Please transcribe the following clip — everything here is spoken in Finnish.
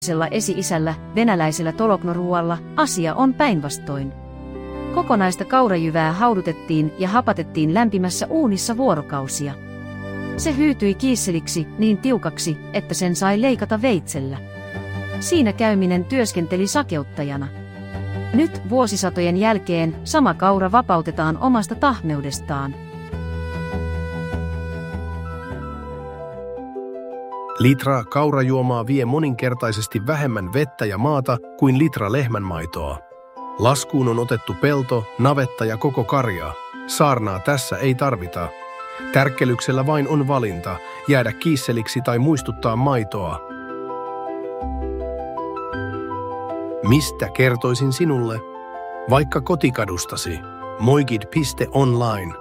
esi-isällä, venäläisellä toloknoruualla, asia on päinvastoin. Kokonaista kaurajyvää haudutettiin ja hapatettiin lämpimässä uunissa vuorokausia. Se hyytyi kiisseliksi niin tiukaksi, että sen sai leikata veitsellä. Siinä käyminen työskenteli sakeuttajana. Nyt vuosisatojen jälkeen sama kaura vapautetaan omasta tahmeudestaan. Litra kaurajuomaa vie moninkertaisesti vähemmän vettä ja maata kuin litra lehmänmaitoa. Laskuun on otettu pelto, navetta ja koko karja. Saarnaa tässä ei tarvita. Tärkkelyksellä vain on valinta, jäädä kiisseliksi tai muistuttaa maitoa. Mistä kertoisin sinulle? Vaikka kotikadustasi. Moigid.online